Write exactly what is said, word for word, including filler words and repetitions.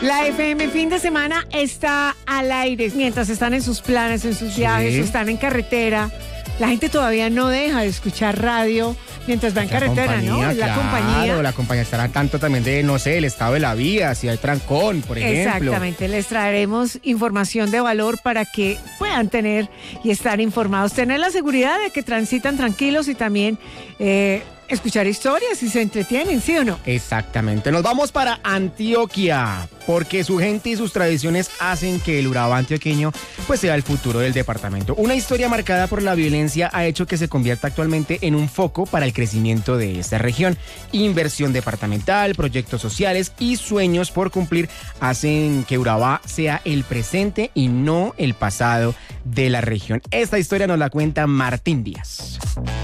La F M fin de semana está al aire. Mientras están en sus planes, en sus viajes, Sí. o están en carretera, la gente todavía no deja de escuchar radio mientras va en La carretera, ¿no? compañía, Es la claro, compañía. la compañía estará al tanto también de, no sé, el estado de la vía, si hay trancón, por ejemplo. Exactamente, les traeremos información de valor para que puedan tener y estar informados, tener la seguridad de que transitan tranquilos y también eh, escuchar historias y se entretienen, ¿sí o no? Exactamente. Nos vamos para Antioquia, porque su gente y sus tradiciones hacen que el Urabá antioqueño pues sea el futuro del departamento. Una historia marcada por la violencia ha hecho que se convierta actualmente en un foco para el crecimiento de esta región. Inversión departamental, proyectos sociales y sueños por cumplir hacen que Urabá sea el presente y no el pasado de la región. Esta historia nos la cuenta Martín Díaz.